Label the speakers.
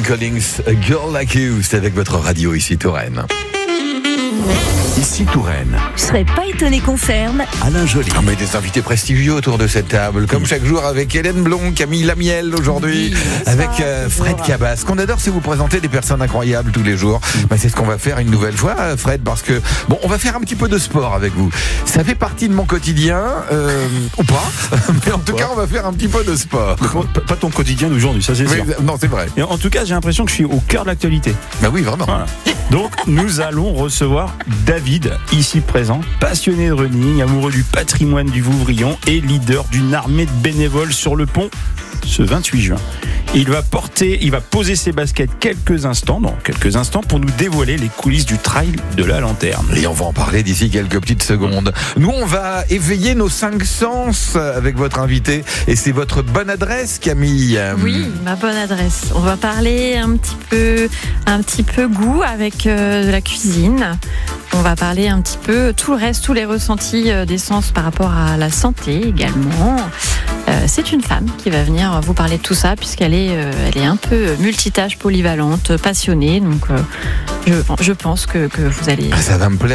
Speaker 1: Phil Collins, A Girl Like You, c'est avec votre radio ici Touraine.
Speaker 2: Ici Touraine.
Speaker 3: Je serais pas étonné qu'on ferme.
Speaker 2: Alain Joly.
Speaker 1: On met des invités prestigieux autour de cette table, comme chaque jour avec Hélène Blond, Camille Lamiel aujourd'hui, avec Fred Cabas. Ce qu'on adore, c'est vous présenter des personnes incroyables tous les jours. C'est ce qu'on va faire une nouvelle fois, Fred, parce que on va faire un petit peu de sport avec vous. Ça fait partie de mon quotidien, ou pas, mais en tout cas, on va faire un petit peu de sport.
Speaker 4: Pas ton quotidien d'aujourd'hui, ça c'est sûr.
Speaker 1: Non, c'est vrai.
Speaker 4: Et en tout cas, j'ai l'impression que je suis au cœur de l'actualité.
Speaker 1: Bah oui, vraiment.
Speaker 4: Voilà. Donc, nous allons recevoir David, ici présent, passionné de running, amoureux du patrimoine du Vouvrion et leader d'une armée de bénévoles sur le pont ce 28 juin. Il va poser ses baskets dans quelques instants pour nous dévoiler les coulisses du trail de la Lanterne.
Speaker 1: Et on va en parler d'ici quelques petites secondes. Nous, on va éveiller nos 5 sens avec votre invité. Et c'est votre bonne adresse, Camille.
Speaker 5: Oui, ma bonne adresse. On va parler un petit peu goût avec de la cuisine. On va parler un petit peu tout le reste, tous les ressentis des sens par rapport à la santé également. C'est une femme qui va venir vous parler de tout ça puisqu'elle est un peu multitâche, polyvalente, passionnée. Donc je pense que vous allez...
Speaker 1: Ça va me plaire.